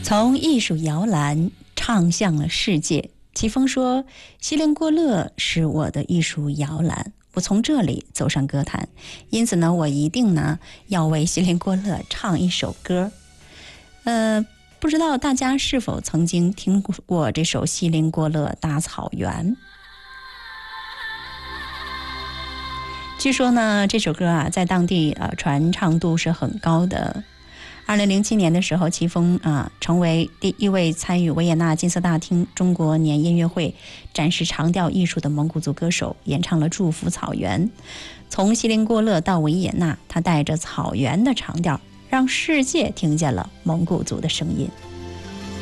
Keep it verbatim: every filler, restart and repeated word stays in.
从艺术摇篮唱向了世界。齐峰说，锡林郭勒是我的艺术摇篮，我从这里走上歌坛，因此呢，我一定呢要为锡林郭勒唱一首歌。呃，不知道大家是否曾经听过这首《锡林郭勒大草原》？据说呢，这首歌啊，在当地啊传唱度是很高的。二零零七年的时候，齐峰啊成为第一位参与维也纳金色大厅中国年音乐会展示长调艺术的蒙古族歌手，演唱了《祝福草原》。从锡林郭勒到维也纳，他带着草原的长调，让世界听见了蒙古族的声音。